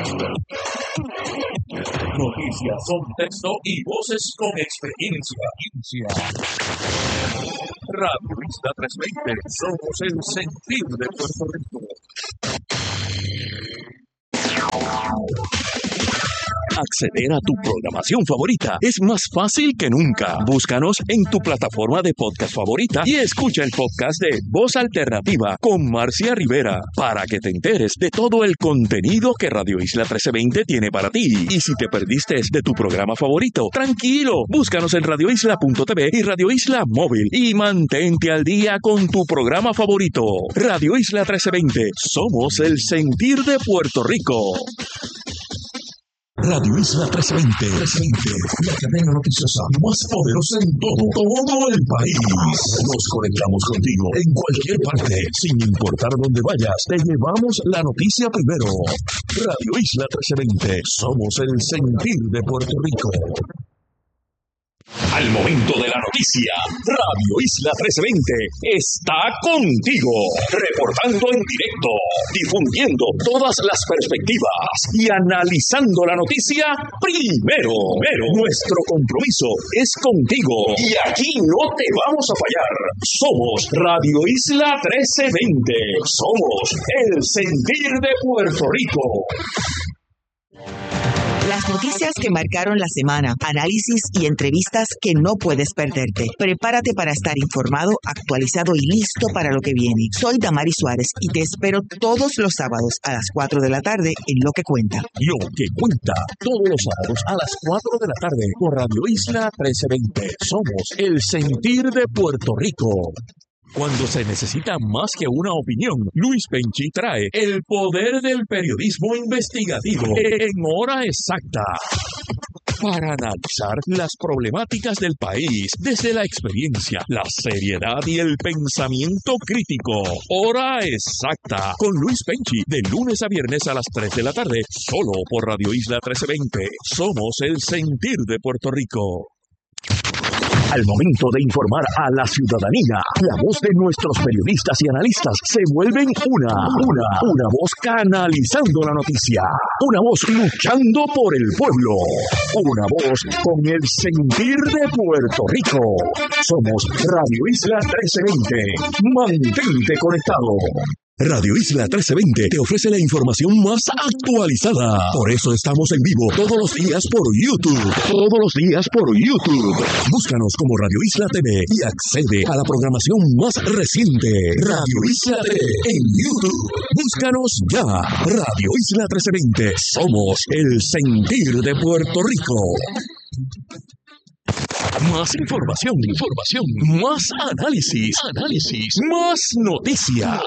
Noticias, contexto y voces con experiencia. Radio Isla 320, somos el sentir de Puerto Rico. Acceder a tu programación favorita es más fácil que nunca. Búscanos en tu plataforma de podcast favorita y escucha el podcast de Voz Alternativa con Marcia Rivera para que te enteres de todo el contenido que Radio Isla 1320 tiene para ti. Y si te perdiste de tu programa favorito, tranquilo, búscanos en radioisla.tv y Radio Isla Móvil y mantente al día con tu programa favorito. Radio Isla 1320, somos el sentir de Puerto Rico. Radio Isla 1320, la cadena noticiosa más poderosa en todo el país. Nos conectamos contigo en cualquier parte, sin importar dónde vayas, te llevamos la noticia primero. Radio Isla 1320, somos el sentir de Puerto Rico. Al momento de la noticia, Radio Isla 1320 está contigo, reportando en directo, difundiendo todas las perspectivas y analizando la noticia primero. Nuestro compromiso es contigo y aquí no te vamos a fallar. Somos Radio Isla 1320, somos el sentir de Puerto Rico. Las noticias que marcaron la semana, análisis y entrevistas que no puedes perderte. Prepárate para estar informado, actualizado y listo para lo que viene. Soy Damaris Suárez y te espero todos los sábados a las 4 de la tarde en Lo que Cuenta. Lo que Cuenta, todos los sábados a las 4 de la tarde por Radio Isla 1320. Somos el sentir de Puerto Rico. Cuando se necesita más que una opinión, Luis Penchi trae el poder del periodismo investigativo en hora exacta para analizar las problemáticas del país desde la experiencia, la seriedad y el pensamiento crítico. Hora exacta con Luis Penchi de lunes a viernes a las 3 de la tarde, solo por Radio Isla 1320. Somos el sentir de Puerto Rico. Al momento de informar a la ciudadanía, la voz de nuestros periodistas y analistas se vuelven una voz canalizando la noticia, una voz luchando por el pueblo, una voz con el sentir de Puerto Rico. Somos Radio Isla 1320. Mantente conectado. Radio Isla 1320 te ofrece la información más actualizada. Por eso estamos en vivo todos los días por YouTube. Búscanos como Radio Isla TV y accede a la programación más reciente. Radio Isla TV en YouTube. Búscanos ya. Radio Isla 1320. Somos el sentir de Puerto Rico. Más información, más análisis, más noticias.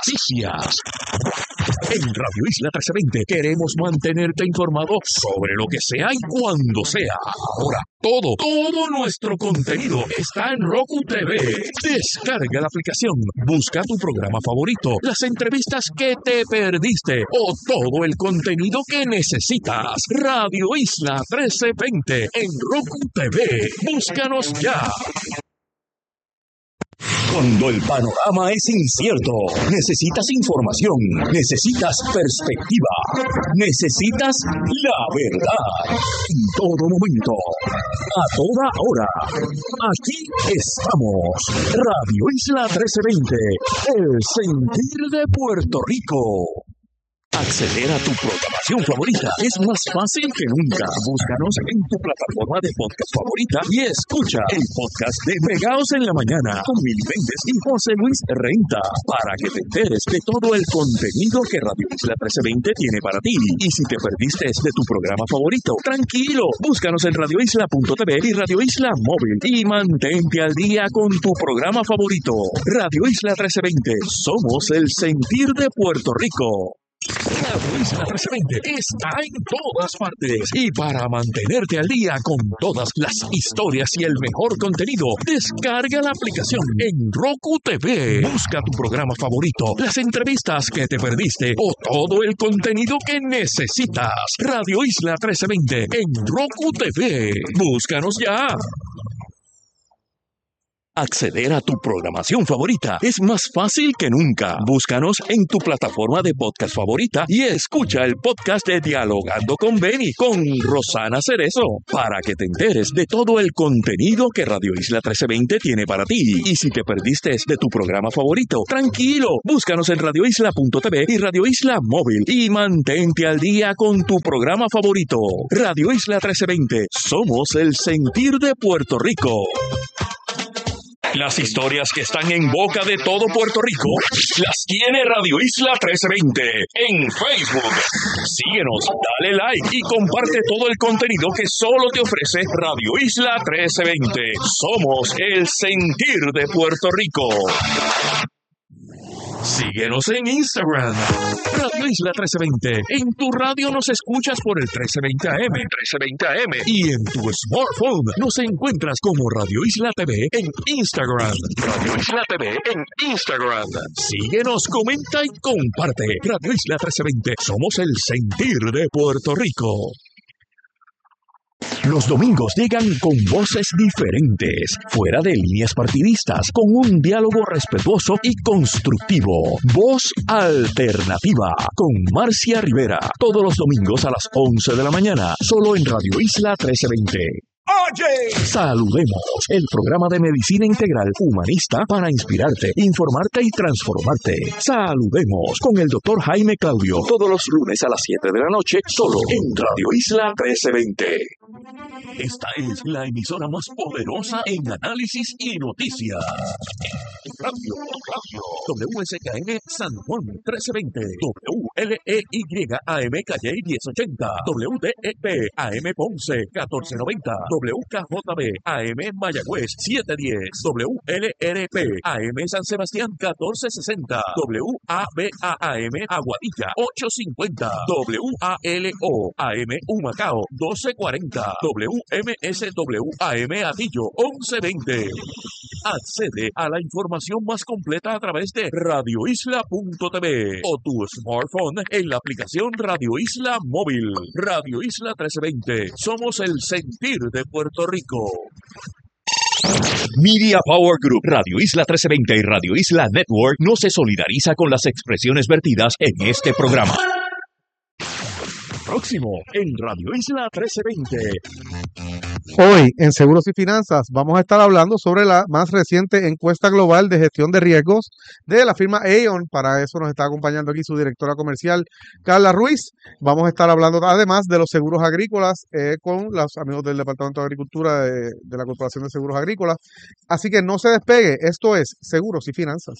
En Radio Isla 1320 queremos mantenerte informado sobre lo que sea y cuando sea. Ahora, todo nuestro contenido está en Roku TV. Descarga la aplicación, busca tu programa favorito, las entrevistas que te perdiste o todo el contenido que necesitas. Radio Isla 1320 en Roku TV. Búscanos ya. Cuando el panorama es incierto, necesitas información, necesitas perspectiva, necesitas la verdad. En todo momento, a toda hora, aquí estamos. Radio Isla 1320, el sentir de Puerto Rico. Acceder a tu programación favorita es más fácil que nunca. Búscanos en tu plataforma de podcast favorita y escucha el podcast de Pegaos en la Mañana con Mili Méndez y José Luis Renta para que te enteres de todo el contenido que Radio Isla 1320 tiene para ti. Y si te perdiste de tu programa favorito, tranquilo, búscanos en radioisla.tv y Radio Isla Móvil y mantente al día con tu programa favorito. Radio Isla 1320, somos el sentir de Puerto Rico. Radio Isla 1320 está en todas partes y para mantenerte al día con todas las historias y el mejor contenido, descarga la aplicación en Roku TV. Busca tu programa favorito, las entrevistas que te perdiste o todo el contenido que necesitas. Radio Isla 1320 en Roku TV. Búscanos ya. Acceder a tu programación favorita es más fácil que nunca. Búscanos en tu plataforma de podcast favorita y escucha el podcast de Dialogando con Benny con Rosana Cerezo para que te enteres de todo el contenido que Radio Isla 1320 tiene para ti. Y si te perdiste de tu programa favorito, tranquilo, búscanos en radioisla.tv y Radio Isla Móvil y mantente al día con tu programa favorito. Radio Isla 1320, somos el sentir de Puerto Rico. Las historias que están en boca de todo Puerto Rico las tiene Radio Isla 1320 en Facebook. Síguenos, dale like y comparte todo el contenido que solo te ofrece Radio Isla 1320. Somos el sentir de Puerto Rico. Síguenos en Instagram, Radio Isla 1320. En tu radio nos escuchas por el 1320 AM, y en tu smartphone nos encuentras como Radio Isla TV en Instagram. Radio Isla TV en Instagram. Síguenos, comenta y comparte. Radio Isla 1320. Somos el sentir de Puerto Rico. Los domingos llegan con voces diferentes, fuera de líneas partidistas, con un diálogo respetuoso y constructivo. Voz Alternativa, con Marcia Rivera, todos los domingos a las 11 de la mañana, solo en Radio Isla 1320. ¡Oye! Saludemos, el programa de medicina integral humanista para inspirarte, informarte y transformarte. Saludemos con el Dr. Jaime Claudio, todos los lunes a las 7 de la noche, solo en Radio Isla 1320. Esta es la emisora más poderosa en análisis y noticias. Radio WSKN San Juan 1320, WLEY AM Calle 1080, WDEP AM Ponce 1490, WKJB AM Mayagüez 710, WLRP AM San Sebastián 1460, WABA AM Aguadilla 850, WALO AM Humacao 1240, WMSW AM Atillo 1120. Accede a la información más completa a través de radioisla.tv o tu smartphone en la aplicación Radio Isla Móvil. Radio Isla 1320. Somos el sentir de Puerto Rico. Media Power Group, Radio Isla 1320 y Radio Isla Network no se solidariza con las expresiones vertidas en este programa. Próximo en Radio Isla 1320. Hoy en Seguros y Finanzas vamos a estar hablando sobre la más reciente encuesta global de gestión de riesgos de la firma Aon. Para eso nos está acompañando aquí su directora comercial, Carla Ruiz. Vamos a estar hablando además de los seguros agrícolas con los amigos del Departamento de Agricultura de la Corporación de Seguros Agrícolas. Así que no se despegue, esto es Seguros y Finanzas.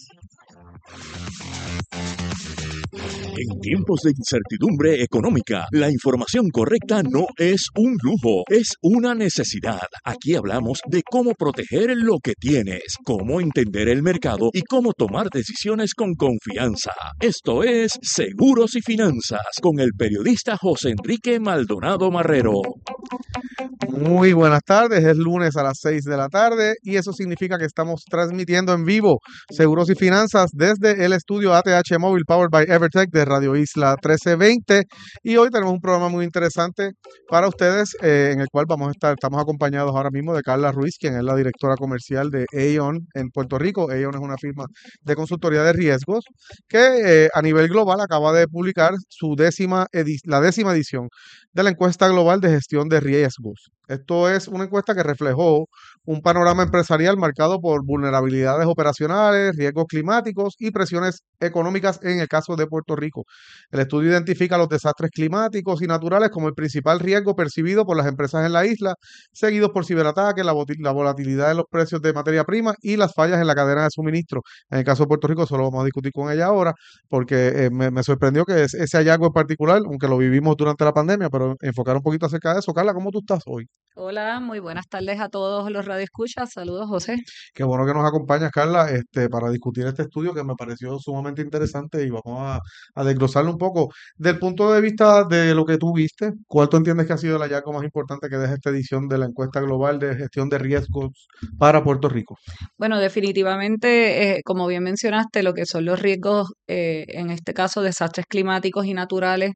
En tiempos de incertidumbre económica, la información correcta no es un lujo, es una necesidad. Aquí hablamos de cómo proteger lo que tienes, cómo entender el mercado y cómo tomar decisiones con confianza. Esto es Seguros y Finanzas con el periodista José Enrique Maldonado Marrero. Muy buenas tardes, es lunes a las 6 de la tarde y eso significa que estamos transmitiendo en vivo Seguros y Finanzas desde el estudio ATH Móvil Powered by Evertech de Radio Isla 1320 y hoy tenemos un programa muy interesante para ustedes en el cual estamos acompañados ahora mismo de Carla Ruiz, quien es la directora comercial de Aon en Puerto Rico. Aon es una firma de consultoría de riesgos que a nivel global acaba de publicar la 10ª edición de la encuesta global de gestión de riesgos. Esto es una encuesta que reflejó un panorama empresarial marcado por vulnerabilidades operacionales, riesgos climáticos y presiones económicas en el caso de Puerto Rico. El estudio identifica los desastres climáticos y naturales como el principal riesgo percibido por las empresas en la isla, seguidos por ciberataques, la volatilidad de los precios de materia prima y las fallas en la cadena de suministro. En el caso de Puerto Rico, eso lo vamos a discutir con ella ahora, porque me sorprendió que ese hallazgo en particular, aunque lo vivimos durante la pandemia, pero enfocar un poquito acerca de eso. Carla, ¿cómo tú estás hoy? Hola, muy buenas tardes a todos los radioescuchas. Saludos, José. Qué bueno que nos acompañas, Carla, para discutir este estudio que me pareció sumamente interesante y vamos a desglosarlo un poco. Del punto de vista de lo que tú viste, ¿cuál tú entiendes que ha sido el hallazgo más importante que deja esta edición de la encuesta global de gestión de riesgos para Puerto Rico? Bueno, definitivamente, como bien mencionaste, lo que son los riesgos, en este caso desastres climáticos y naturales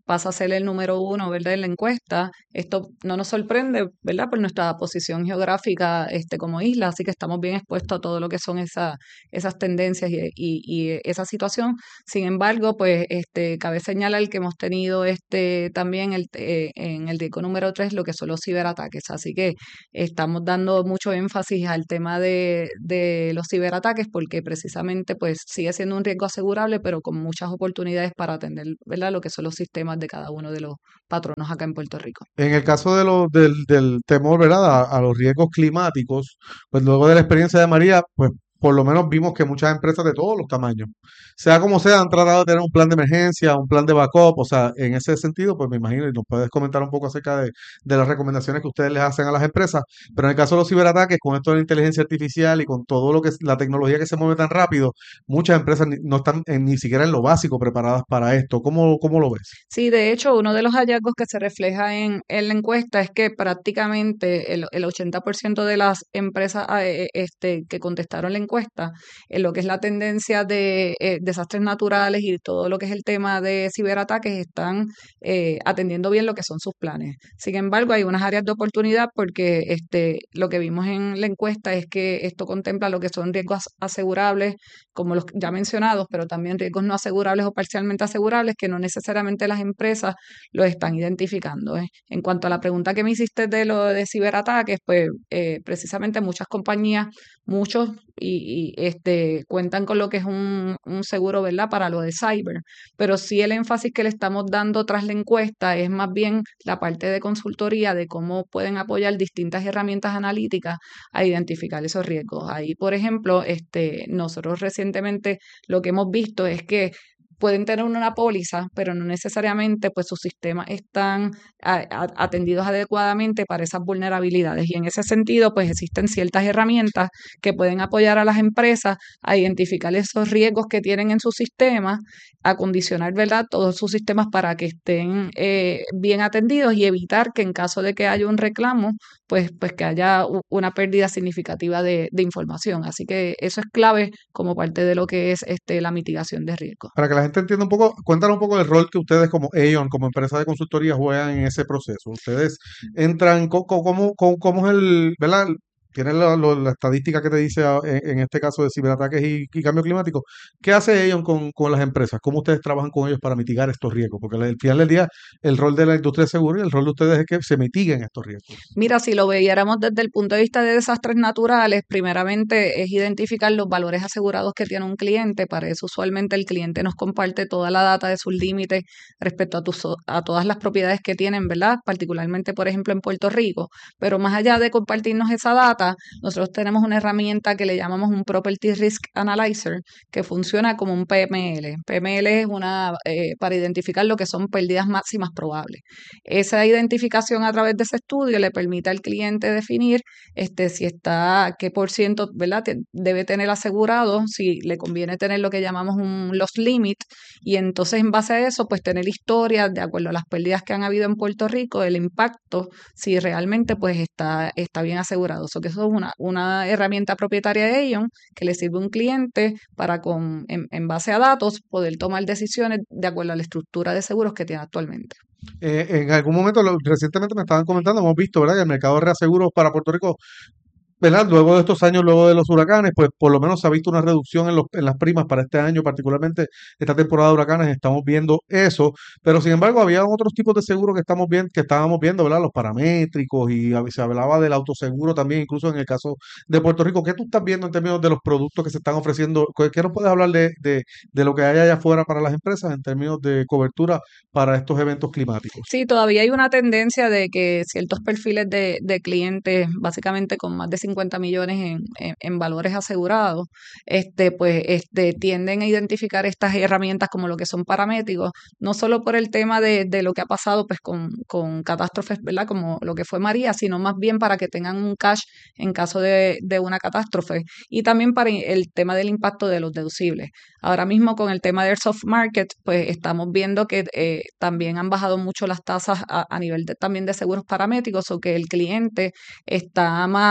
pasa a ser el número uno, ¿verdad? En la encuesta. Esto no nos sorprende, ¿verdad? Por nuestra posición geográfica como isla, así que estamos bien expuestos a todo lo que son esas tendencias y esa situación. Sin embargo, pues cabe señalar que hemos tenido también en el riesgo número 3 lo que son los ciberataques. Así que estamos dando mucho énfasis al tema de los ciberataques porque precisamente pues sigue siendo un riesgo asegurable, pero con muchas oportunidades para atender, ¿verdad? Lo que son los sistemas de cada uno de los patronos acá en Puerto Rico. En el caso del temor, ¿verdad? A los riesgos climáticos, pues luego de la experiencia de María, pues por lo menos vimos que muchas empresas de todos los tamaños, sea como sea, han tratado de tener un plan de emergencia, un plan de backup, o sea, en ese sentido, pues me imagino, y nos puedes comentar un poco acerca de las recomendaciones que ustedes les hacen a las empresas, pero en el caso de los ciberataques, con esto de la inteligencia artificial y con todo lo que es la tecnología que se mueve tan rápido, muchas empresas no están ni siquiera en lo básico preparadas para esto. ¿Cómo lo ves? Sí, de hecho, uno de los hallazgos que se refleja en la encuesta es que prácticamente el 80% de las empresas que contestaron la encuesta, en lo que es la tendencia de desastres naturales y todo lo que es el tema de ciberataques, están atendiendo bien lo que son sus planes. Sin embargo, hay unas áreas de oportunidad porque lo que vimos en la encuesta es que esto contempla lo que son riesgos asegurables, como los ya mencionados, pero también riesgos no asegurables o parcialmente asegurables que no necesariamente las empresas los están identificando. En cuanto a la pregunta que me hiciste de lo de ciberataques, pues precisamente muchas compañías, muchos cuentan con lo que es un seguro, ¿verdad? Para lo de cyber, pero sí el énfasis que le estamos dando tras la encuesta es más bien la parte de consultoría de cómo pueden apoyar distintas herramientas analíticas a identificar esos riesgos. Ahí, por ejemplo, nosotros recientemente lo que hemos visto es que pueden tener una póliza, pero no necesariamente pues sus sistemas están atendidos adecuadamente para esas vulnerabilidades. Y en ese sentido, pues existen ciertas herramientas que pueden apoyar a las empresas a identificar esos riesgos que tienen en sus sistemas, acondicionar, ¿verdad?, todos sus sistemas para que estén bien atendidos y evitar que en caso de que haya un reclamo, pues que haya una pérdida significativa de información. Así que eso es clave como parte de lo que es la mitigación de riesgos. Para que la gente entienda un poco, cuéntanos un poco del rol que ustedes como Aon, como empresa de consultoría, juegan en ese proceso. Ustedes entran, ¿cómo es ¿verdad? Tienes la estadística que te dice en este caso de ciberataques y cambio climático. ¿Qué hace Aon con las empresas? ¿Cómo ustedes trabajan con ellos para mitigar estos riesgos? Porque al final del día, el rol de la industria de seguro y el rol de ustedes es que se mitiguen estos riesgos. Mira, si lo viéramos desde el punto de vista de desastres naturales, primeramente es identificar los valores asegurados que tiene un cliente. Para eso usualmente el cliente nos comparte toda la data de sus límites respecto a todas las propiedades que tienen, ¿verdad? Particularmente, por ejemplo, en Puerto Rico. Pero más allá de compartirnos esa data, nosotros tenemos una herramienta que le llamamos un Property Risk Analyzer, que funciona como un PML. PML es para identificar lo que son pérdidas máximas probables. Esa identificación a través de ese estudio le permite al cliente definir qué por ciento, ¿verdad?, debe tener asegurado, si le conviene tener lo que llamamos un loss limit, y entonces en base a eso, pues tener historias de acuerdo a las pérdidas que han habido en Puerto Rico, el impacto, si realmente pues está bien asegurado. Que eso es una herramienta propietaria de Aon que le sirve a un cliente para en base a datos poder tomar decisiones de acuerdo a la estructura de seguros que tiene actualmente. En algún momento, recientemente me estaban comentando, hemos visto, ¿verdad?, que el mercado de reaseguros para Puerto Rico, ¿verdad?, luego de estos años, luego de los huracanes, pues por lo menos se ha visto una reducción en las primas para este año, particularmente esta temporada de huracanes, estamos viendo eso, pero sin embargo había otros tipos de seguros que estábamos viendo, ¿verdad?, los paramétricos y se hablaba del autoseguro también, incluso en el caso de Puerto Rico. ¿Qué tú estás viendo en términos de los productos que se están ofreciendo? ¿Qué nos puedes hablar de lo que hay allá afuera para las empresas en términos de cobertura para estos eventos climáticos? Sí, todavía hay una tendencia de que ciertos perfiles de clientes, básicamente con más de 50 millones en valores asegurados, tienden a identificar estas herramientas como lo que son paramétricos, no solo por el tema de lo que ha pasado pues con catástrofes, ¿verdad?, como lo que fue María, sino más bien para que tengan un cash en caso de una catástrofe, y también para el tema del impacto de los deducibles. Ahora mismo con el tema del soft market, pues estamos viendo que también han bajado mucho las tasas a nivel también de seguros paramétricos, o que el cliente está más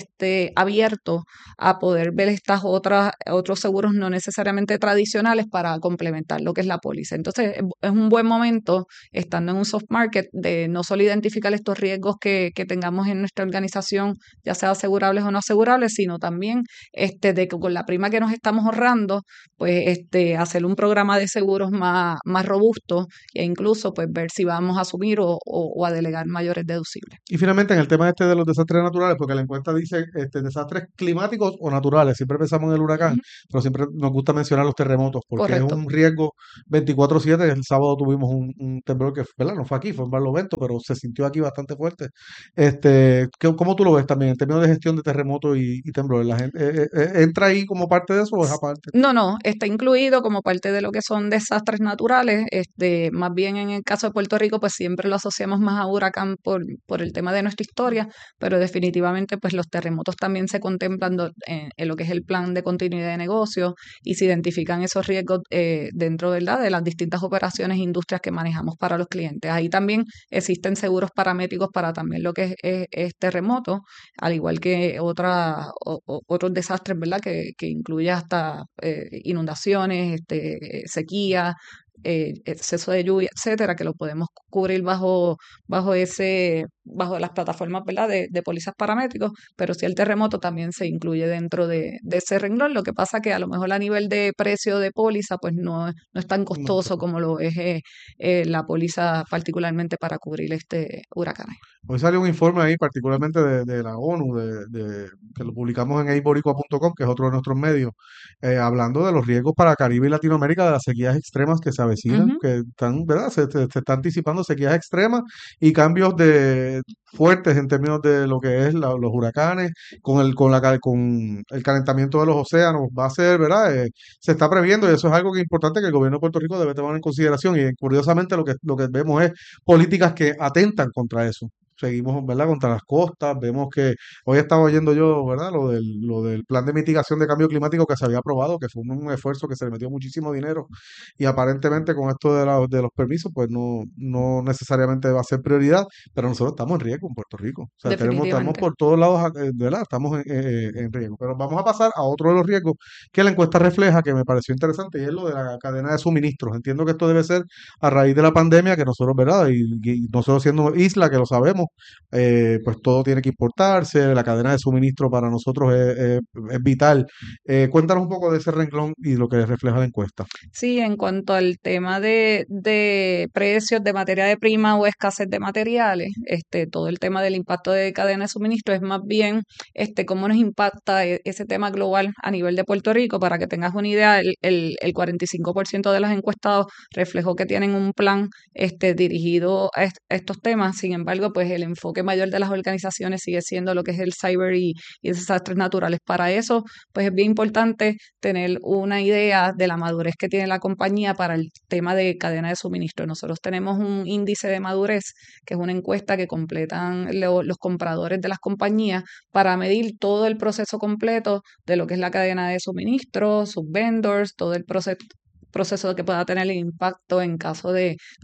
abierto a poder ver otros seguros no necesariamente tradicionales para complementar lo que es la póliza. Entonces, es un buen momento, estando en un soft market, de no solo identificar estos riesgos que tengamos en nuestra organización, ya sea asegurables o no asegurables, sino también de que con la prima que nos estamos ahorrando, pues hacer un programa de seguros más robusto e incluso pues ver si vamos a asumir o a delegar mayores deducibles. Y finalmente, en el tema de los desastres naturales, porque la encuesta dice desastres climáticos o naturales, siempre pensamos en el huracán, Ujú. pero siempre nos gusta mencionar los terremotos, porque es Correcto. un riesgo 24/7. El sábado tuvimos un temblor que, ¿verdad? No fue aquí, fue en Barlovento, pero se sintió aquí bastante fuerte. ¿Cómo tú lo ves también en términos de gestión de terremotos y temblores? ¿La gente entra ahí como parte de eso o es aparte? No, está incluido como parte de lo que son desastres naturales. Más bien en el caso de Puerto Rico, pues siempre lo asociamos más a huracán por el tema de nuestra historia, pero definitivamente pues los terremotos también se contemplan en lo que es el plan de continuidad de negocio y se identifican esos riesgos dentro, ¿verdad?, de las distintas operaciones e industrias que manejamos para los clientes. Ahí también existen seguros paramétricos para también lo que es terremoto, al igual que otros desastres, ¿verdad?, que incluye hasta inundaciones, sequía, exceso de lluvia, etcétera, que lo podemos cubrir bajo las plataformas, ¿verdad?, de pólizas paramétricos, pero si el terremoto también se incluye dentro de ese renglón. Lo que pasa que a lo mejor a nivel de precio de póliza, pues no es tan No, costoso como lo es la póliza particularmente para cubrir huracanes. hoy salió un informe ahí, particularmente de la ONU, que lo publicamos en eiboricua.com, que es otro de nuestros medios, hablando de los riesgos para Caribe y Latinoamérica de las sequías extremas que se avecinan, Ujú. que están, ¿verdad? Se está anticipando sequías extremas y cambios fuertes en términos de lo que es los huracanes, con el calentamiento de los océanos, va a ser, ¿verdad? Se está previendo y eso es algo que es importante que el gobierno de Puerto Rico debe tomar en consideración y curiosamente lo que vemos es políticas que atentan contra eso. Seguimos, ¿verdad?, contra las costas. Vemos que hoy estaba oyendo yo, ¿verdad?, lo del plan de mitigación de cambio climático que se había aprobado, que fue un esfuerzo que se le metió muchísimo dinero y aparentemente con esto de los permisos, pues no necesariamente va a ser prioridad, pero nosotros estamos en riesgo en Puerto Rico. O sea, estamos Definitivamente. por todos lados, ¿verdad? Estamos en riesgo. Pero vamos a pasar a otro de los riesgos que la encuesta refleja, que me pareció interesante, y es lo de la cadena de suministros. Entiendo que esto debe ser a raíz de la pandemia, que nosotros, ¿verdad? Y nosotros siendo isla, que lo sabemos, pues todo tiene que importarse, la cadena de suministro para nosotros es vital. Cuéntanos un poco de ese renglón y lo que refleja la encuesta. Sí, en cuanto al tema de precios de materia de prima o escasez de materiales, todo el tema del impacto de cadena de suministro es más bien cómo nos impacta ese tema global a nivel de Puerto Rico. Para que tengas una idea, el 45% de los encuestados reflejó que tienen un plan dirigido a estos temas. Sin embargo, pues el enfoque mayor de las organizaciones sigue siendo lo que es el cyber y desastres naturales. Para eso, pues es bien importante tener una idea de la madurez que tiene la compañía para el tema de cadena de suministro. Nosotros tenemos un índice de madurez, que es una encuesta que completan los compradores de las compañías para medir todo el proceso completo de lo que es la cadena de suministro, sus vendors, todo el proceso que pueda tener el impacto en caso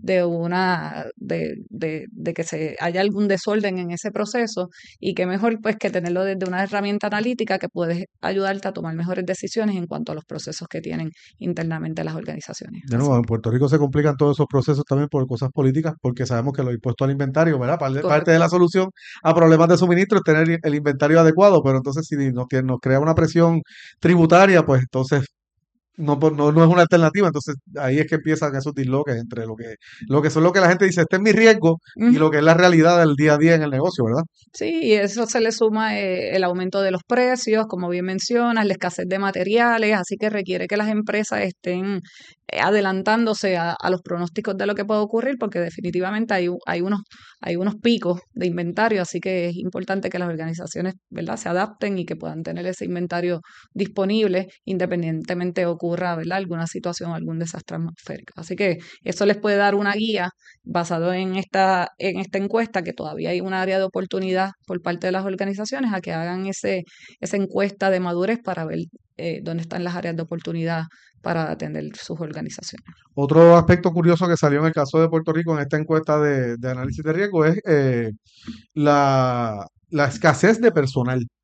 de que se haya algún desorden en ese proceso, y que mejor pues que tenerlo desde una herramienta analítica que puede ayudarte a tomar mejores decisiones en cuanto a los procesos que tienen internamente las organizaciones. De Así nuevo, en que, Puerto Rico se complican todos esos procesos también por cosas políticas, porque sabemos que los impuestos al inventario, ¿verdad? Parte de correcto. la solución a problemas de suministro es tener el inventario adecuado, pero entonces si nos crea una presión tributaria, pues entonces no es una alternativa. Entonces ahí es que empiezan esos disloques entre lo que son lo que la gente dice, este es mi riesgo, y Ujú. lo que es la realidad del día a día en el negocio, ¿verdad? Sí, y eso se le suma el aumento de los precios, como bien mencionas, la escasez de materiales, así que requiere que las empresas estén adelantándose a los pronósticos de lo que puede ocurrir, porque definitivamente hay unos picos de inventario, así que es importante que las organizaciones, ¿verdad?, se adapten y que puedan tener ese inventario disponible independientemente ocurra, ¿verdad?, alguna situación, algún desastre atmosférico. Así que eso les puede dar una guía basado en esta encuesta, que todavía hay un área de oportunidad por parte de las organizaciones a que hagan esa encuesta de madurez para ver dónde están las áreas de oportunidad para atender sus organizaciones. Otro aspecto curioso que salió en el caso de Puerto Rico en esta encuesta de análisis de riesgo es la escasez de personal.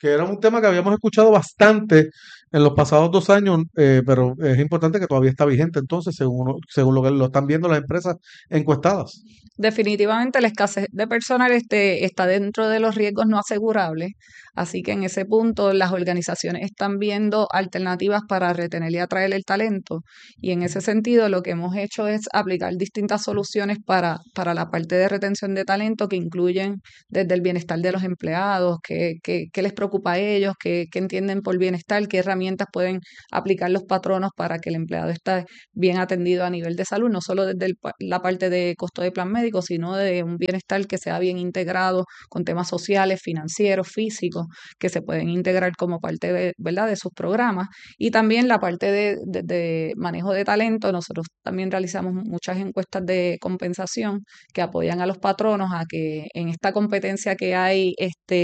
que era un tema que habíamos escuchado bastante en los pasados 2 años, pero es importante que todavía está vigente entonces, según lo que lo están viendo las empresas encuestadas. Definitivamente la escasez de personal está dentro de los riesgos no asegurables, así que en ese punto las organizaciones están viendo alternativas para retener y atraer el talento, y en ese sentido lo que hemos hecho es aplicar distintas soluciones para la parte de retención de talento que incluyen desde el bienestar de los empleados, qué les preocupa a ellos, qué entienden por bienestar, qué herramientas pueden aplicar los patronos para que el empleado esté bien atendido a nivel de salud, no solo desde la parte de costo de plan médico, sino de un bienestar que sea bien integrado con temas sociales, financieros, físicos, que se pueden integrar como parte ¿verdad?, de sus programas. Y también la parte de manejo de talento, nosotros también realizamos muchas encuestas de compensación que apoyan a los patronos a que en esta competencia que hay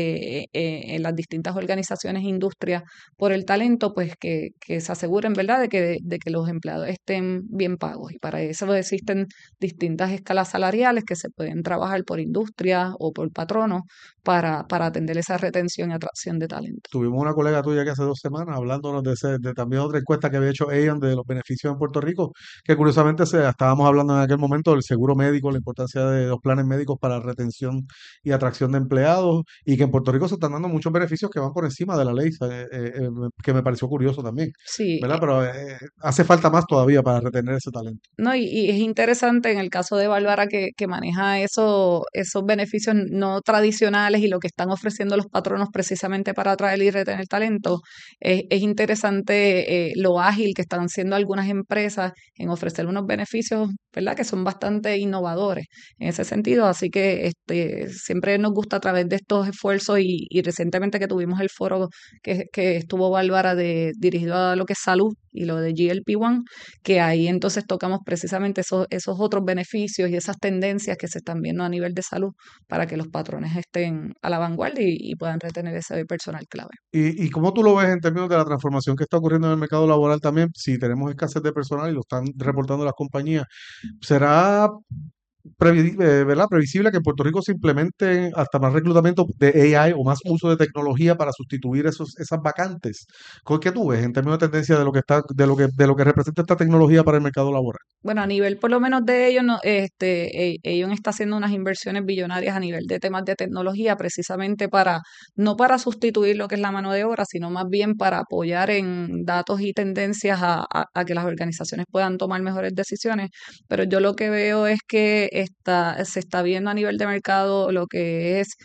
en las distintas organizaciones e industrias por el talento, pues que se aseguren, ¿verdad?, de que los empleados estén bien pagos. Y para eso existen distintas escalas salariales que se pueden trabajar por industria o por patronos para atender esa retención y atracción de talento. Tuvimos una colega tuya que hace 2 semanas hablándonos de también otra encuesta que había hecho Aon de los beneficios en Puerto Rico, que curiosamente estábamos hablando en aquel momento del seguro médico, la importancia de los planes médicos para retención y atracción de empleados, y que en Puerto Rico se están dando muchos beneficios que van por encima de la ley, que me pareció curioso también, Sí, ¿verdad? Pero hace falta más todavía para retener ese talento. no, y es interesante en el caso de Bárbara que maneja esos beneficios no tradicionales y lo que están ofreciendo los patronos precisamente para atraer y retener talento. Es interesante lo ágil que están siendo algunas empresas en ofrecer unos beneficios, ¿verdad?, que son bastante innovadores en ese sentido. Así que siempre nos gusta a través de estos esfuerzos y recientemente que tuvimos el foro que estuvo Bárbara dirigido a lo que es salud y lo de GLP-1, que ahí entonces tocamos precisamente esos otros beneficios y esas tendencias que se están viendo a nivel de salud para que los patrones estén a la vanguardia y puedan retener ese personal clave. ¿Y cómo tú lo ves en términos de la transformación que está ocurriendo en el mercado laboral también? Si tenemos escasez de personal y lo están reportando las compañías, ¿será ¿verdad?, previsible que en Puerto Rico se implemente hasta más reclutamiento de AI o más uso de tecnología para sustituir esas vacantes? ¿Qué tú ves en términos de tendencia de lo que está, de lo que representa esta tecnología para el mercado laboral? Bueno, a nivel por lo menos de ellos, no, ellos está haciendo unas inversiones billonarias a nivel de temas de tecnología, precisamente no para sustituir lo que es la mano de obra, sino más bien para apoyar en datos y tendencias a que las organizaciones puedan tomar mejores decisiones. Pero yo lo que veo es que se está viendo a nivel de mercado lo que es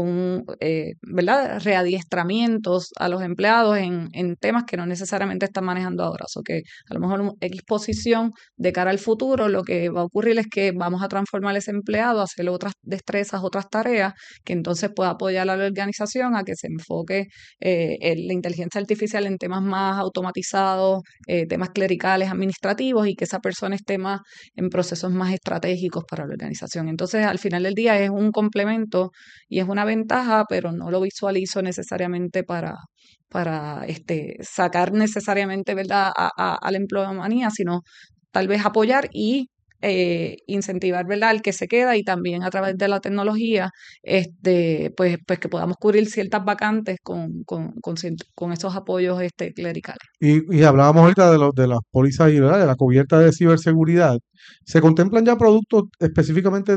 ¿verdad?, readiestramientos a los empleados en temas que no necesariamente están manejando ahora. O que a lo mejor una X posición de cara al futuro, lo que va a ocurrir es que vamos a transformar ese empleado, a hacerle otras destrezas, otras tareas, que entonces pueda apoyar a la organización a que se enfoque en la inteligencia artificial en temas más automatizados, temas clericales, administrativos, y que esa persona esté más en procesos más estratégicos para la organización. Entonces, al final del día es un complemento y es una ventaja, pero no lo visualizo necesariamente para sacar necesariamente, ¿verdad?, a la empleomanía, sino tal vez apoyar y incentivar, ¿verdad?, al que se queda, y también a través de la tecnología, pues que podamos cubrir ciertas vacantes con esos apoyos clericales. Y hablábamos ahorita de las pólizas y, ¿verdad?, de la cubierta de ciberseguridad. ¿Se contemplan ya productos específicamente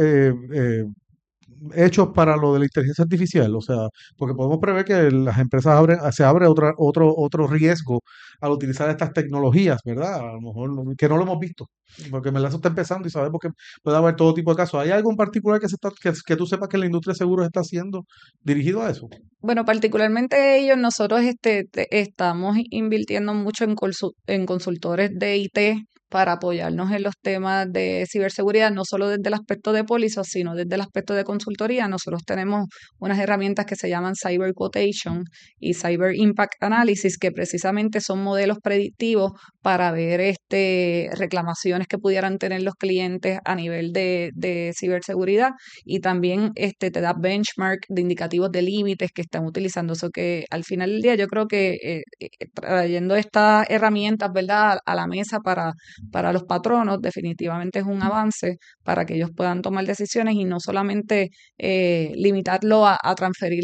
hechos para lo de la inteligencia artificial? O sea, porque podemos prever que las empresas se abre otro riesgo al utilizar estas tecnologías, ¿verdad? A lo mejor que no lo hemos visto, porque eso está empezando y sabemos que puede haber todo tipo de casos. ¿Hay algo en particular que tú sepas que la industria de seguros está haciendo dirigido a eso? Bueno, particularmente ellos, nosotros estamos invirtiendo mucho en consultores de IT para apoyarnos en los temas de ciberseguridad, no solo desde el aspecto de pólizas, sino desde el aspecto de consultoría. Nosotros tenemos unas herramientas que se llaman Cyber Quotation y Cyber Impact Analysis, que precisamente son modelos predictivos para ver reclamaciones que pudieran tener los clientes a nivel de ciberseguridad, y también te da benchmark de indicativos de límites que están utilizando. Eso que al final del día yo creo que trayendo estas herramientas, ¿verdad?, a la mesa para los patronos, definitivamente es un avance para que ellos puedan tomar decisiones y no solamente limitarlo a transferir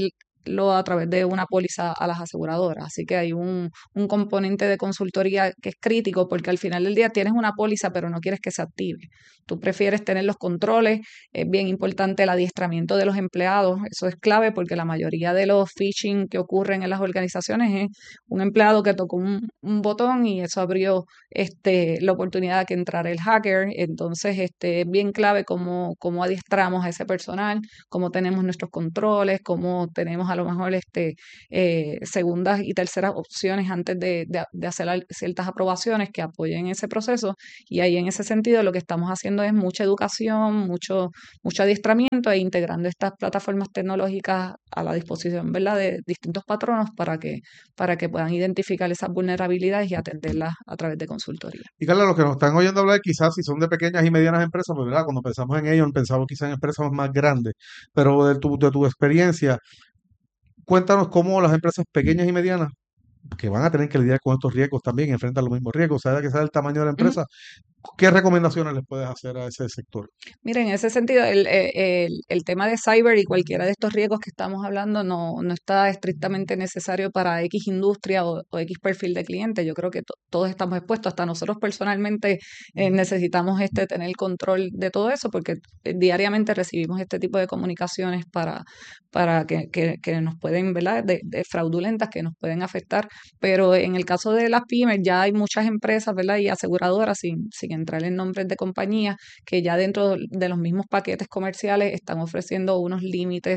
a través de una póliza a las aseguradoras. Así que hay un componente de consultoría que es crítico porque al final del día tienes una póliza pero no quieres que se active. Tú prefieres tener los controles, es bien importante el adiestramiento de los empleados, eso es clave porque la mayoría de los phishing que ocurren en las organizaciones es un empleado que tocó un botón y eso abrió la oportunidad de que entrara el hacker. Entonces es bien clave cómo adiestramos a ese personal, cómo tenemos nuestros controles, cómo tenemos a lo mejor segundas y terceras opciones antes de hacer ciertas aprobaciones que apoyen ese proceso. Y ahí en ese sentido lo que estamos haciendo es mucha educación, mucho adiestramiento e integrando estas plataformas tecnológicas a la disposición, ¿verdad?, de distintos patronos para que puedan identificar esas vulnerabilidades y atenderlas a través de consultoría. Y Carla, los que nos están oyendo hablar, quizás si son de pequeñas y medianas empresas, pues verdad, cuando pensamos en ellos, pensamos quizás en empresas más grandes, pero de tu experiencia, cuéntanos cómo las empresas pequeñas y medianas, que van a tener que lidiar con estos riesgos también, enfrentan los mismos riesgos, sea que sea el tamaño de la empresa, ¿qué recomendaciones les puedes hacer a ese sector? Miren, en ese sentido, el tema de cyber y cualquiera de estos riesgos que estamos hablando no está estrictamente necesario para X industria o X perfil de cliente. Yo creo que todos estamos expuestos, hasta nosotros personalmente necesitamos tener el control de todo eso porque diariamente recibimos este tipo de comunicaciones para que nos pueden, ¿verdad?, de fraudulentas que nos pueden afectar. Pero en el caso de las pymes ya hay muchas empresas, ¿verdad?, y aseguradoras sin entrar en nombres de compañías que ya dentro de los mismos paquetes comerciales están ofreciendo unos límites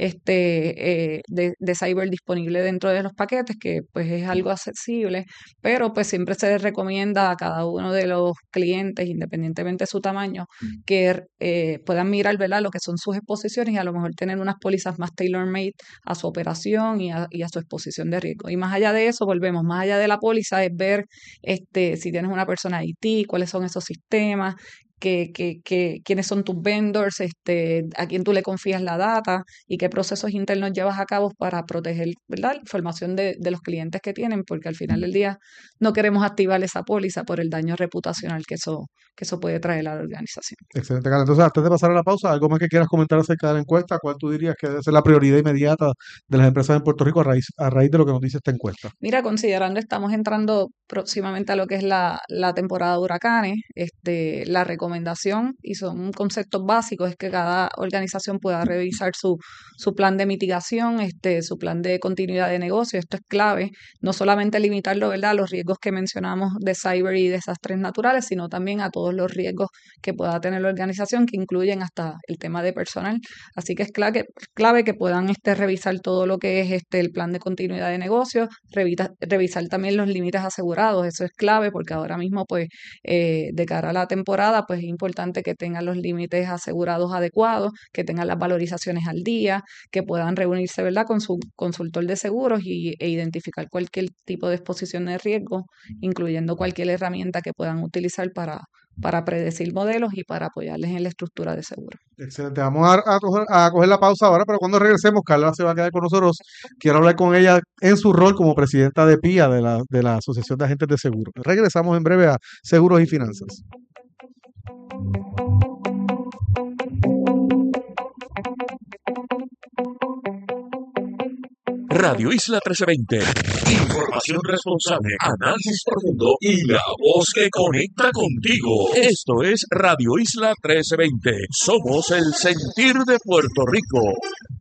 de cyber disponible dentro de los paquetes, que pues es algo accesible, pero pues siempre se les recomienda a cada uno de los clientes, independientemente de su tamaño, que puedan mirar, ¿verdad?, lo que son sus exposiciones y a lo mejor tener unas pólizas más tailor-made a su operación y a su exposición de riesgo. Y más allá de eso, volvemos, más allá de la póliza, es ver si tienes una persona IT, cuáles son esos sistemas, quiénes son tus vendors, a quién tú le confías la data y qué procesos internos llevas a cabo para proteger, ¿verdad?, la información de los clientes que tienen, porque al final del día no queremos activar esa póliza por el daño reputacional que eso puede traer a la organización. Excelente, Carla. Entonces, antes de pasar a la pausa, ¿algo más que quieras comentar acerca de la encuesta? ¿Cuál tú dirías que debe ser la prioridad inmediata de las empresas en Puerto Rico a raíz de lo que nos dice esta encuesta? Mira, considerando estamos entrando próximamente a lo que es la temporada de huracanes, la recomendación, y son conceptos básicos, es que cada organización pueda revisar su plan de mitigación, su plan de continuidad de negocio. Esto es clave, no solamente limitarlo, ¿verdad?, a los riesgos que mencionamos de cyber y desastres naturales, sino también a todos los riesgos que pueda tener la organización, que incluyen hasta el tema de personal. Así que es clave que puedan revisar todo lo que es el plan de continuidad de negocio, revisar también los límites asegurados. Eso es clave porque ahora mismo, pues, de cara a la temporada, pues es importante que tengan los límites asegurados adecuados, que tengan las valorizaciones al día, que puedan reunirse, ¿verdad?, con su consultor de seguros e identificar cualquier tipo de exposición de riesgo, incluyendo cualquier herramienta que puedan utilizar para predecir modelos y para apoyarles en la estructura de seguro. Excelente. Vamos a coger la pausa ahora, pero cuando regresemos, Carla se va a quedar con nosotros. Quiero hablar con ella en su rol como presidenta de PIA, de la Asociación de Agentes de Seguros. Regresamos en breve a Seguros y Finanzas. Radio Isla 1320. Información responsable, análisis profundo y la voz que conecta contigo. Esto es Radio Isla 1320. Somos el sentir de Puerto Rico.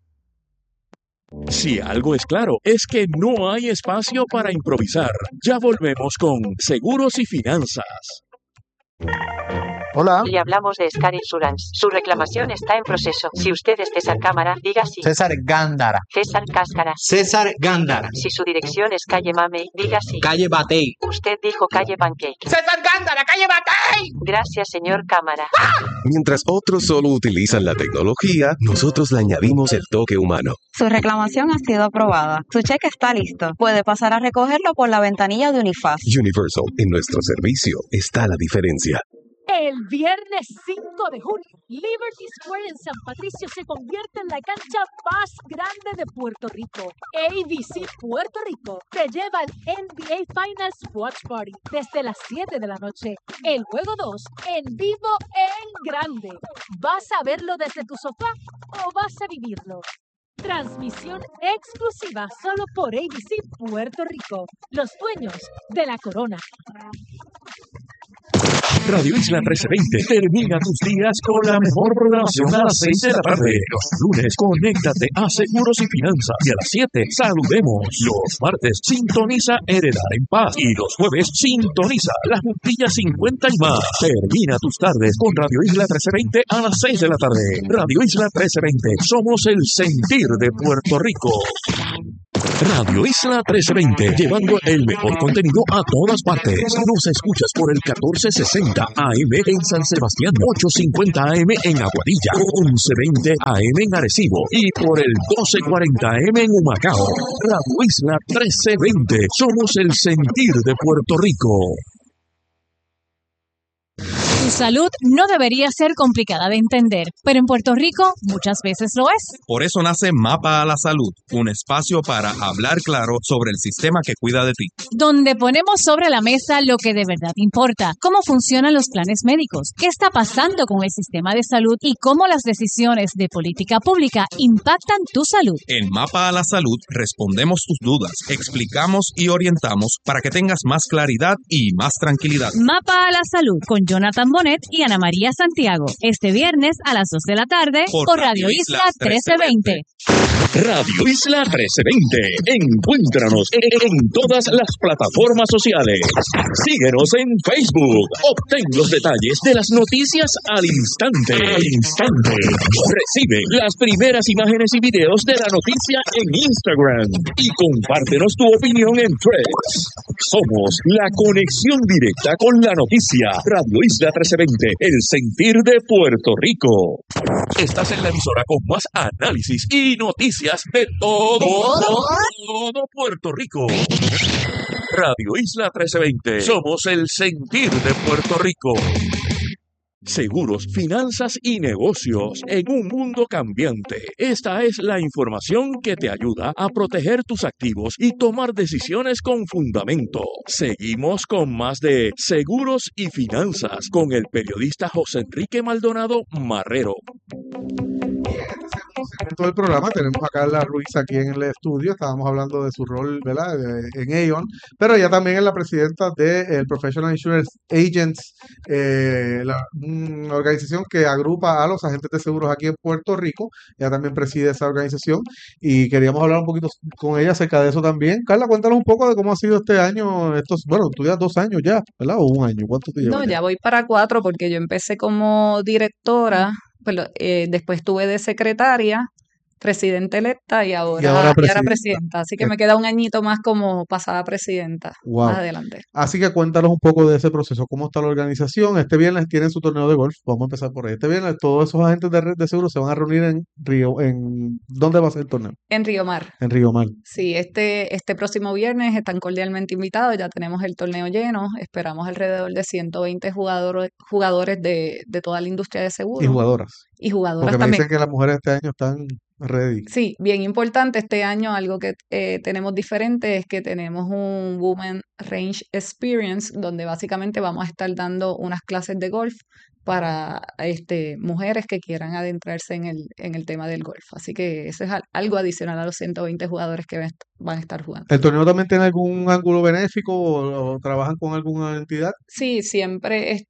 Si algo es claro, es que no hay espacio para improvisar. Ya volvemos con Seguros y Finanzas. Hola. Le hablamos de Scar Insurance. Su reclamación está en proceso. Si usted es César Cámara, diga sí. César Gándara. César Cáscara. César Gándara. Si su dirección es calle Mamey, diga sí. Calle Batey. Usted dijo calle Pancake. César Gándara, calle Batey. Gracias, señor Cámara. Mientras otros solo utilizan la tecnología, nosotros le añadimos el toque humano. Su reclamación ha sido aprobada. Su cheque está listo. Puede pasar a recogerlo por la ventanilla de Unifaz. Universal, en nuestro servicio está la diferencia. El viernes 5 de junio, Liberty Square en San Patricio se convierte en la cancha más grande de Puerto Rico. ABC Puerto Rico te lleva al NBA Finals Watch Party desde las 7 de la noche. El juego 2 en vivo en grande. ¿Vas a verlo desde tu sofá o vas a vivirlo? Transmisión exclusiva solo por ABC Puerto Rico, los dueños de la corona. Radio Isla 1320 termina tus días con la mejor programación a las 6 de la tarde. Los lunes, conéctate a Seguros y Finanzas. Y a las 7, saludemos. Los martes, sintoniza Heredar en Paz. Y los jueves, sintoniza La Juntilla 50 y más. Termina tus tardes con Radio Isla 1320 a las 6 de la tarde. Radio Isla 1320. Somos el sentir de Puerto Rico. Radio Isla 1320, llevando el mejor contenido a todas partes. Nos escuchas por el 1460 AM en San Sebastián, 850 AM en Aguadilla, 1120 AM en Arecibo y por el 1240 AM en Humacao. Radio Isla 1320, somos el sentir de Puerto Rico. Tu salud no debería ser complicada de entender, pero en Puerto Rico muchas veces lo es. Por eso nace Mapa a la Salud, un espacio para hablar claro sobre el sistema que cuida de ti. Donde ponemos sobre la mesa lo que de verdad importa, cómo funcionan los planes médicos, qué está pasando con el sistema de salud y cómo las decisiones de política pública impactan tu salud. En Mapa a la Salud respondemos tus dudas, explicamos y orientamos para que tengas más claridad y más tranquilidad. Mapa a la Salud con Jonathan Bonet y Ana María Santiago. Este viernes a las 2 de la tarde por Radio Isla 1320. Radio Isla 1320. Encuéntranos en todas las plataformas sociales. Síguenos en Facebook. Obtén los detalles de las noticias al instante. Recibe las primeras imágenes y videos de la noticia en Instagram. Y compártenos tu opinión en Threads. Somos la conexión directa con la noticia. Radio Isla 1320, el sentir de Puerto Rico. Estás en la emisora con más análisis y noticias de todo Puerto Rico. Radio Isla 1320, somos el sentir de Puerto Rico. Seguros, finanzas y negocios en un mundo cambiante. Esta es la información que te ayuda a proteger tus activos y tomar decisiones con fundamento. Seguimos con más de Seguros y Finanzas con el periodista José Enrique Maldonado Marrero. En todo el programa tenemos a Carla Ruiz aquí en el estudio. Estábamos hablando de su rol, ¿verdad?, en Aon, pero ella también es la presidenta del Professional Insurance Agents, una organización que agrupa a los agentes de seguros aquí en Puerto Rico. Ella también preside esa organización y queríamos hablar un poquito con ella acerca de eso también. Carla, cuéntanos un poco de cómo ha sido este año. Bueno, tú ya 2 años ya, ¿verdad? ¿O 1 año? ¿Cuánto te llevas? No, ya voy para 4 porque yo empecé como directora. Después estuve de secretaria, presidenta electa y ahora presidenta. Así que me queda 1 añito más como pasada presidenta. Wow. Más adelante. Así que cuéntanos un poco de ese proceso. ¿Cómo está la organización? Este viernes tienen su torneo de golf. Vamos a empezar por ahí. Este viernes todos esos agentes de seguro se van a reunir en Río. ¿Dónde va a ser el torneo? En Río Mar. En Río Mar. Sí, este próximo viernes están cordialmente invitados. Ya tenemos el torneo lleno. Esperamos alrededor de 120 jugadores de toda la industria de seguros. Y jugadoras. Y jugadoras Porque me también. dicen que las mujeres este año están ready. Sí, bien importante. Este año algo que tenemos diferente es que tenemos un Women Range Experience donde básicamente vamos a estar dando unas clases de golf para mujeres que quieran adentrarse en el tema del golf. Así que eso es algo adicional a los 120 jugadores que van a estar jugando. ¿El torneo también tiene algún ángulo benéfico o trabajan con alguna entidad? Sí, siempre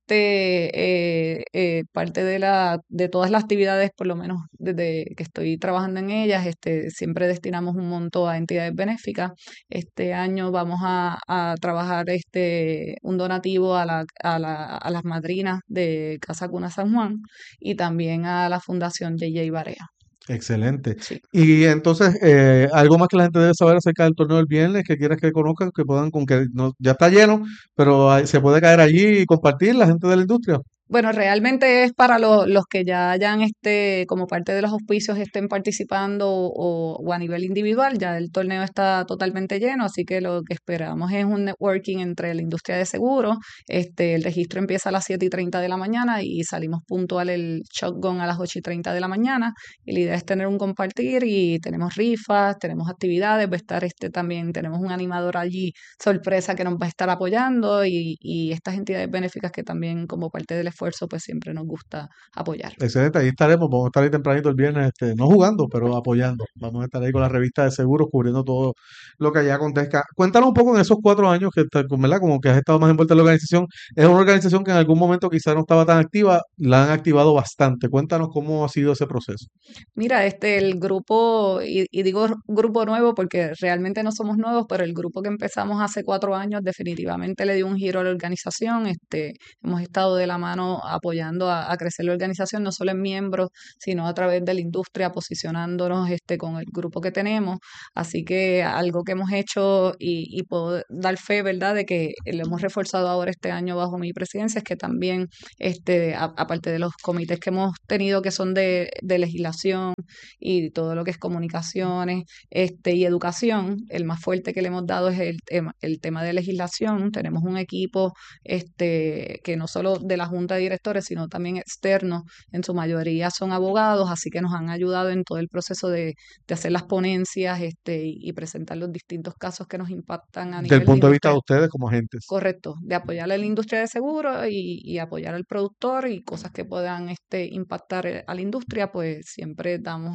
parte de todas las actividades, por lo menos desde que estoy trabajando en ellas, siempre destinamos un monto a entidades benéficas. Este año vamos a trabajar un donativo a las madrinas de Casa Cuna San Juan y también a la Fundación J.J. Barea. Excelente. Sí. Y entonces, algo más que la gente debe saber acerca del torneo del viernes, que quieras que conozcan, que puedan, ya está lleno, pero se puede caer allí y compartir la gente de la industria. Bueno, realmente es para los que ya hayan, como parte de los auspicios, estén participando o a nivel individual. Ya el torneo está totalmente lleno, así que lo que esperamos es un networking entre la industria de seguros. El registro empieza a las 7:30 de la mañana y salimos puntual el shotgun a las 8:30 de la mañana. Y la idea es tener un compartir y tenemos rifas, tenemos actividades, va a estar también, tenemos un animador allí sorpresa que nos va a estar apoyando y estas entidades benéficas que también como parte del esfuerzo esfuerzo, pues siempre nos gusta apoyar. Excelente, ahí estaremos, vamos a estar ahí tempranito el viernes, no jugando, pero apoyando. Vamos a estar ahí con la revista de seguros, cubriendo todo lo que allá acontezca. Cuéntanos un poco en esos 4 años que, ¿verdad? Como que has estado más envuelta en la organización. Es una organización que en algún momento quizás no estaba tan activa, la han activado bastante. Cuéntanos cómo ha sido ese proceso. Mira, el grupo, y digo grupo nuevo porque realmente no somos nuevos, pero el grupo que empezamos hace 4 años definitivamente le dio un giro a la organización. Hemos estado de la mano apoyando a crecer la organización, no solo en miembros, sino a través de la industria, posicionándonos con el grupo que tenemos. Así que algo que hemos hecho y puedo dar fe, ¿verdad?, de que lo hemos reforzado ahora este año bajo mi presidencia, es que también, aparte de los comités que hemos tenido que son de legislación y todo lo que es comunicaciones y educación, el más fuerte que le hemos dado es el tema de legislación. Tenemos un equipo que no solo de la Junta de Directores, sino también externos, en su mayoría son abogados, así que nos han ayudado en todo el proceso de hacer las ponencias y presentar los distintos casos que nos impactan a nivel Del punto de vista industria. de ustedes como agentes. Correcto, de apoyar a la industria de seguros y apoyar al productor y cosas que puedan impactar a la industria, pues siempre damos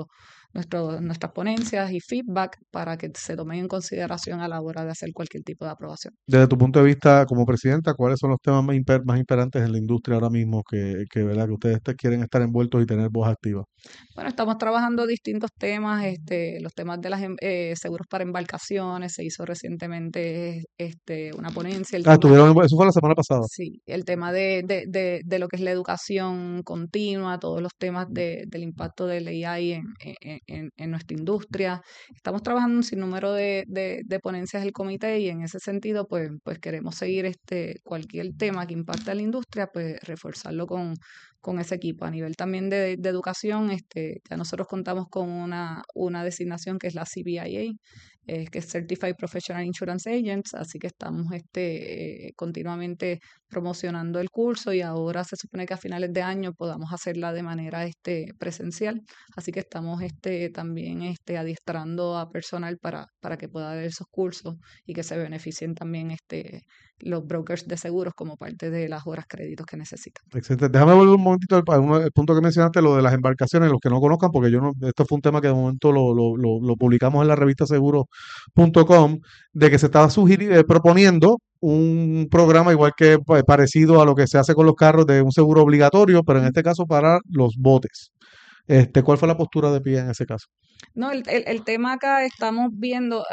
nuestras ponencias y feedback para que se tomen en consideración a la hora de hacer cualquier tipo de aprobación. Desde tu punto de vista como presidenta, ¿cuáles son los temas más imperantes en la industria ahora mismo ¿verdad? Que ustedes quieren estar envueltos y tener voz activa? Bueno, estamos trabajando distintos temas, los temas de los seguros para embarcaciones. Se hizo recientemente una ponencia. Eso fue la semana pasada. Sí, el tema de lo que es la educación continua, todos los temas del impacto del AI en nuestra industria. Estamos trabajando en un sinnúmero de ponencias del comité y en ese sentido, pues queremos seguir cualquier tema que impacte a la industria, pues reforzarlo con ese equipo. A nivel también de educación, ya nosotros contamos con una designación que es la CBIA, que es Certified Professional Insurance Agents, así que estamos continuamente promocionando el curso y ahora se supone que a finales de año podamos hacerla de manera presencial, así que estamos también adiestrando a personal para que pueda dar esos cursos y que se beneficien también los brokers de seguros como parte de las horas créditos que necesitan. Excelente. Déjame volver un momentito al punto que mencionaste, lo de las embarcaciones, los que no conozcan, porque esto fue un tema que de momento lo publicamos en la revista seguros.com, de que se estaba proponiendo un programa igual que parecido a lo que se hace con los carros de un seguro obligatorio, pero en este caso para los botes. ¿Cuál fue la postura de PIA en ese caso? No, el tema acá estamos viendo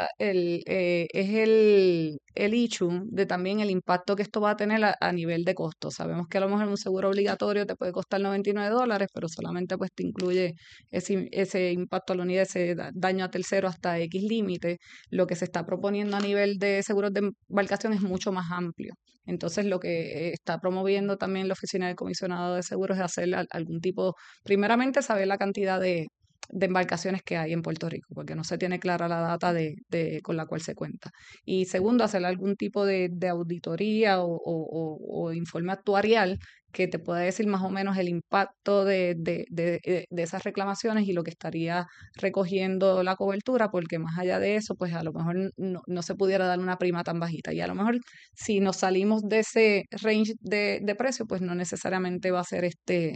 es el issue de también el impacto que esto va a tener a nivel de costo. Sabemos que a lo mejor un seguro obligatorio te puede costar $99, pero solamente pues te incluye ese impacto a la unidad, ese daño a tercero hasta X límite. Lo que se está proponiendo a nivel de seguros de embarcación es mucho más amplio. Entonces, lo que está promoviendo también la Oficina del Comisionado de Seguros es hacer algún tipo, primeramente saber la cantidad de embarcaciones que hay en Puerto Rico, porque no se tiene clara la data con la cual se cuenta. Y segundo, hacer algún tipo de auditoría o informe actuarial que te pueda decir más o menos el impacto de esas reclamaciones y lo que estaría recogiendo la cobertura, porque más allá de eso, pues a lo mejor no se pudiera dar una prima tan bajita. Y a lo mejor si nos salimos de ese range de precio, pues no necesariamente va a ser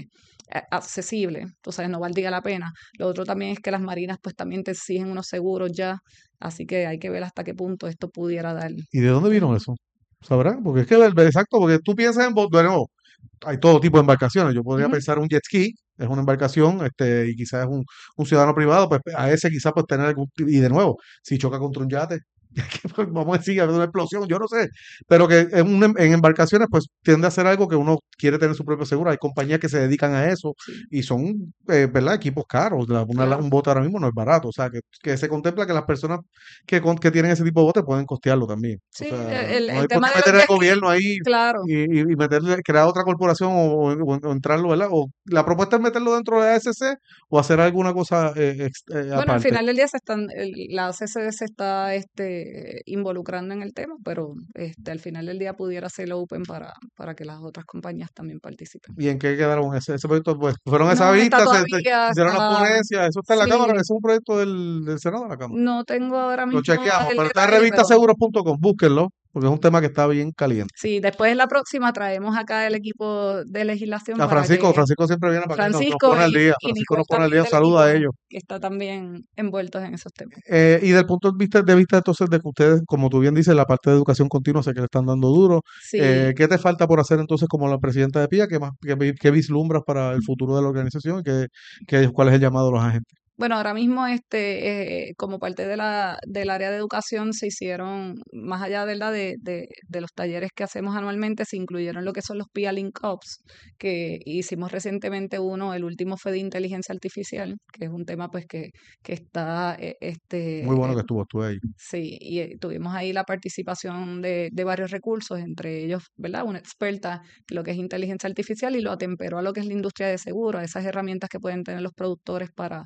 accesible. Entonces no valdría la pena. Lo otro también es que las marinas pues también te exigen unos seguros ya, así que hay que ver hasta qué punto esto pudiera dar. ¿Y de dónde vino eso? ¿Sabrán? Porque es que exacto, porque tú piensas en bueno, hay todo tipo de embarcaciones. Yo podría pensar un jet ski, es una embarcación, y quizás es un ciudadano privado, pues a ese quizás pues tener y de nuevo, si choca contra un yate, vamos a decir, a ver una explosión, yo no sé, pero que en embarcaciones pues tiende a ser algo que uno quiere tener su propio seguro. Hay compañías que se dedican a eso y son, ¿verdad?, equipos caros. Un bote ahora mismo no es barato, o sea, que se contempla que las personas que tienen ese tipo de botes pueden costearlo también. Sí, o sea, el no hay tema por qué meter de al gobierno ahí claro. y crear otra corporación o entrarlo, ¿verdad? O la propuesta es meterlo dentro de la ASC o hacer alguna cosa Bueno, al aparte. final del día la ACC se está involucrando en el tema, pero al final del día pudiera ser open para que las otras compañías también participen. ¿Y en qué quedaron ese proyecto? Pues fueron No, esas está vistas, todavía, hicieron las está- ponencias, eso está en la sí, Cámara, ese es un proyecto del Senado de la Cámara. no tengo ahora Lo mismo chequeamos, el pero está en detalle, pero revistaseguros.com, búsquenlo. porque es un tema que está bien caliente. Sí, después en la próxima traemos acá el equipo de legislación A para Francisco, que Francisco siempre viene para acá, nos Francisco pone al día. y Francisco nos Nicole pone al también día, del saluda a equipo ellos. que está también envueltos en esos temas. Y del punto de vista entonces de que ustedes, como tú bien dices, la parte de educación continua sé que le están dando duro. Sí, ¿Qué te falta por hacer entonces como la presidenta de PIA? ¿Qué vislumbras para el futuro de la organización? ¿Cuál es el llamado a los agentes? bueno, ahora mismo como parte del área de educación se hicieron, más allá ¿verdad? De los talleres que hacemos anualmente, se incluyeron lo que son los PIA Link Ups, que hicimos recientemente uno, el último fue de inteligencia artificial, que es un tema pues que está Muy bueno que estuve ahí. sí, y tuvimos ahí la participación de varios recursos, entre ellos, ¿verdad? Una experta en lo que es inteligencia artificial y lo atemperó a lo que es la industria de seguro, a esas herramientas que pueden tener los productores para